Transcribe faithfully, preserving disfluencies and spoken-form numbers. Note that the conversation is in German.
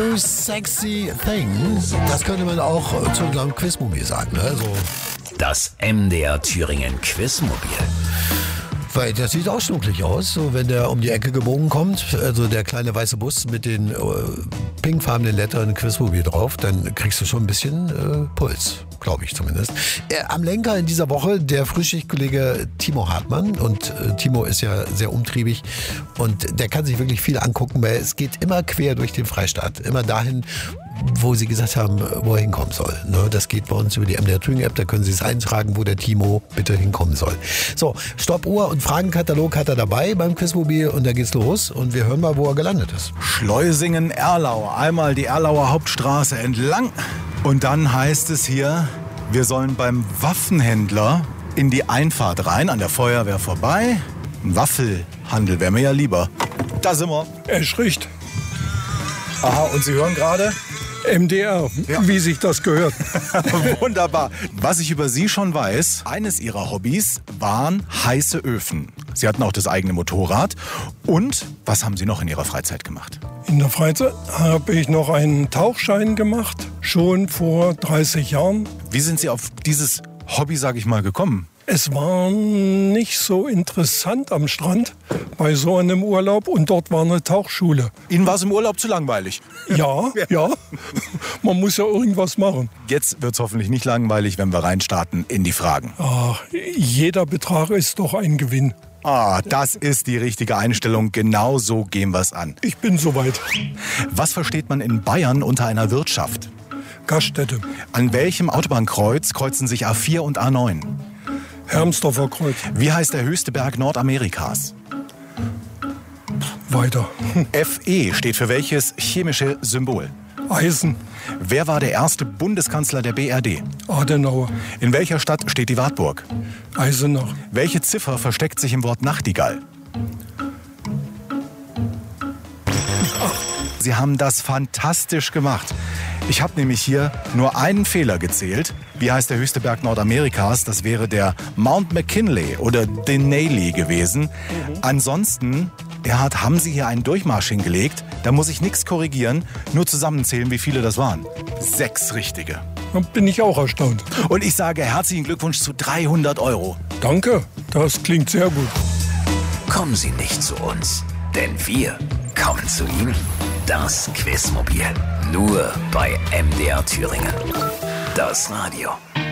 Most Sexy Thing. Das könnte man auch zu unserem Quizmobil sagen. Ne? So. Das M D R Thüringen Quizmobil. Weil das sieht auch schnucklig aus, so wenn der um die Ecke gebogen kommt, also der kleine weiße Bus mit den äh, pinkfarbenen Lettern Quizmobil drauf, dann kriegst du schon ein bisschen äh, Puls, glaube ich zumindest. Äh, am Lenker in dieser Woche der Frühschichtkollege Timo Hartmann und äh, Timo ist ja sehr umtriebig und der kann sich wirklich viel angucken, weil es geht immer quer durch den Freistaat, immer dahin, wo sie gesagt haben, wo er hinkommen soll. Ne, das geht bei uns über die M D R Thüringen App, da können Sie es eintragen, wo der Timo bitte hinkommen soll. So, Stoppuhr und Fragenkatalog hat er dabei beim Quizmobil und da geht's los und wir hören mal, wo er gelandet ist. Schleusingen-Erlau, einmal die Erlauer Hauptstraße entlang und dann heißt es hier, wir sollen beim Waffenhändler in die Einfahrt rein, an der Feuerwehr vorbei. Ein Waffelhandel wäre mir ja lieber. Da sind wir. Es riecht. Aha, und Sie hören gerade? M D R, Ja. wie sich das gehört. Wunderbar. Was ich über Sie schon weiß, eines Ihrer Hobbys waren heiße Öfen. Sie hatten auch das eigene Motorrad. Und was haben Sie noch in Ihrer Freizeit gemacht? In der Freizeit habe ich noch einen Tauchschein gemacht, schon vor dreißig Jahren. Wie sind Sie auf dieses Hobby, sag ich mal, gekommen? Es war nicht so interessant am Strand bei so einem Urlaub und dort war eine Tauchschule. Ihnen war es im Urlaub zu langweilig. Ja, ja, man muss ja irgendwas machen. Jetzt wird es hoffentlich nicht langweilig, wenn wir reinstarten in die Fragen. Ach, jeder Betrag ist doch ein Gewinn. Ah, das ist die richtige Einstellung. Genau so gehen wir es an. Ich bin soweit. Was versteht man in Bayern unter einer Wirtschaft? Gaststätte, An welchem Autobahnkreuz kreuzen sich A vier und A neun? Hermsdorfer Kreuz, Wie heißt der höchste Berg Nordamerikas? weiter. F E steht für welches chemische Symbol? Eisen, Wer war der erste Bundeskanzler der B R D? Adenauer, In welcher Stadt steht die Wartburg? Eisenach, Welche Ziffer versteckt sich im Wort Nachtigall? Sie haben das fantastisch gemacht. Ich habe nämlich hier nur einen Fehler gezählt. Wie heißt der höchste Berg Nordamerikas? Das wäre der Mount McKinley oder Denali gewesen. Mhm. Ansonsten, Erhard, haben Sie hier einen Durchmarsch hingelegt. Da muss ich nichts korrigieren, nur zusammenzählen, wie viele das waren. Sechs richtige. da bin ich auch erstaunt. Und ich sage herzlichen Glückwunsch zu dreihundert Euro. Danke, das klingt sehr gut. Kommen Sie nicht zu uns, denn wir kommen zu Ihnen. Das Quizmobil. Nur bei M D R Thüringen. Das Radio.